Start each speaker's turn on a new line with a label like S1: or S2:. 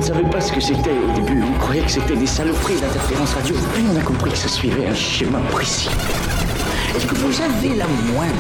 S1: ne savait pas ce que c'était au début. On croyait que c'était des saloperies d'interférences radio. Puis on a compris que ça suivait un schéma précis. Est-ce que vous avez la moindre